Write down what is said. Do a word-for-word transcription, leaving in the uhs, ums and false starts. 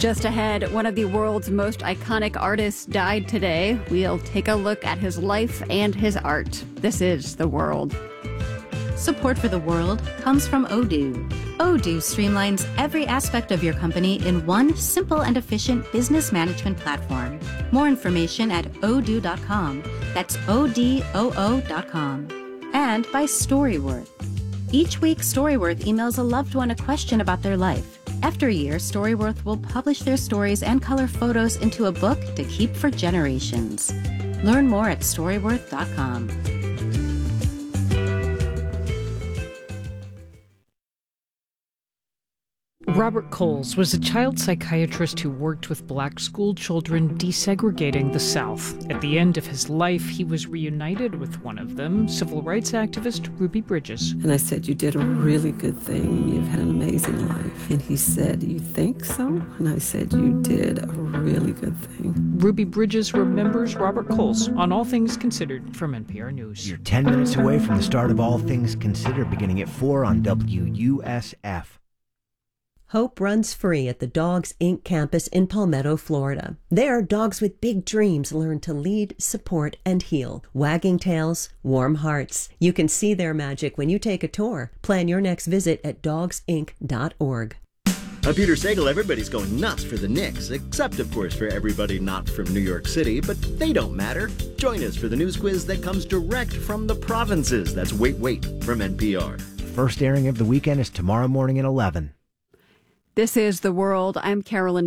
Just ahead, one of the world's most iconic artists died today. We'll take a look at his life and his art. This is The World. Support for The World comes from Odoo. Odoo streamlines every aspect of your company in one simple and efficient business management platform. More information at odoo dot com. That's O D O O dot com. And by Storyworth. Each week, Storyworth emails a loved one a question about their life. After a year, Storyworth will publish their stories and color photos into a book to keep for generations. Learn more at storyworth dot com. Robert Coles was a child psychiatrist who worked with black school children desegregating the South. At the end of his life, he was reunited with one of them, civil rights activist Ruby Bridges. And I said, "You did a really good thing. You've had an amazing life." And he said, "You think so?" And I said, "You did a really good thing." Ruby Bridges remembers Robert Coles on All Things Considered from N P R News. You're ten minutes away from the start of All Things Considered, beginning at four on W U S F. Hope runs free at the Dogs Incorporated campus in Palmetto, Florida. There, dogs with big dreams learn to lead, support, and heal. Wagging tails, warm hearts. You can see their magic when you take a tour. Plan your next visit at dogs inc dot org. I'm Peter Sagal. Everybody's going nuts for the Knicks, except, of course, for everybody not from New York City, but they don't matter. Join us for the news quiz that comes direct from the provinces. That's Wait Wait from N P R. First airing of the weekend is tomorrow morning at eleven. This is The World. I'm Carolyn